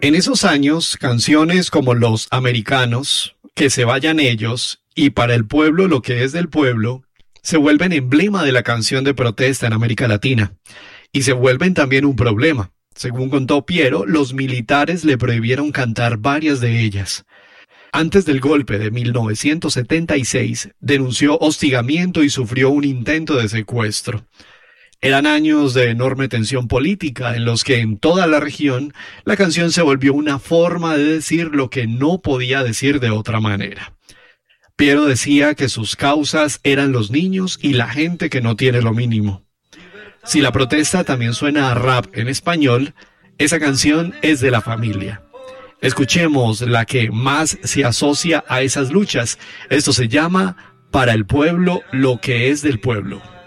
En esos años, canciones como Los Americanos, Que se vayan ellos y Para el pueblo lo que es del pueblo, se vuelven emblema de la canción de protesta en América Latina y se vuelven también un problema. Según contó Piero, los militares le prohibieron cantar varias de ellas. Antes del golpe de 1976, denunció hostigamiento y sufrió un intento de secuestro. Eran años de enorme tensión política en los que en toda la región la canción se volvió una forma de decir lo que no podía decir de otra manera. Piero decía que sus causas eran los niños y la gente que no tiene lo mínimo. Si la protesta también suena a rap en español, esa canción es de la familia. Escuchemos la que más se asocia a esas luchas. Esto se llama Para el pueblo lo que es del pueblo.